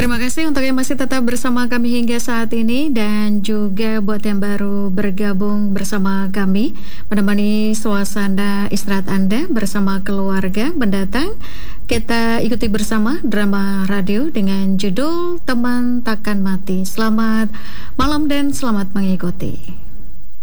Terima kasih untuk yang masih tetap bersama kami hingga saat ini, dan juga buat yang baru bergabung bersama kami, menemani suasana istirahat Anda bersama keluarga mendatang. Kita ikuti bersama drama radio dengan judul Teman Takkan Mati. Selamat malam dan selamat mengikuti.